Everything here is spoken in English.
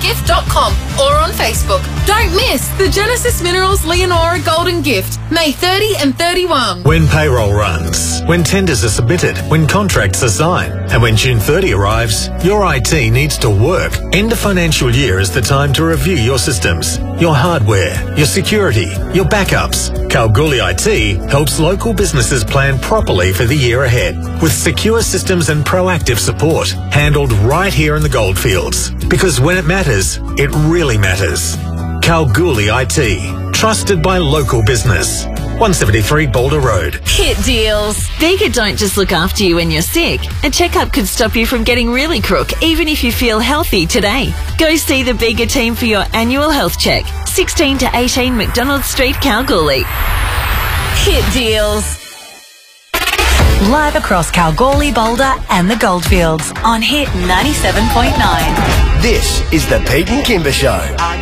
goldengift.com or on Facebook. Don't miss the Genesis Minerals Leonora Golden Gift, May 30 and 31. When payroll runs, when tenders are submitted, when contracts are signed, and when June 30 arrives, your IT needs to work. End of financial year is the time to review your systems, your hardware, your security, your backups. Kalgoorlie IT helps local businesses plan properly for the year ahead with secure systems and proactive support handled right here in the Goldfields. Because when it matters, it really matters. Kalgoorlie IT, trusted by local business. 173 Boulder Road. Hit deals. Bega don't just look after you when you're sick. A checkup could stop you from getting really crook, even if you feel healthy today. Go see the Bega team for your annual health check. 16 to 18 McDonald Street, Kalgoorlie. Hit deals. Live across Kalgoorlie, Boulder and the Goldfields on Hit 97.9. This is the Pete and Kimber Show.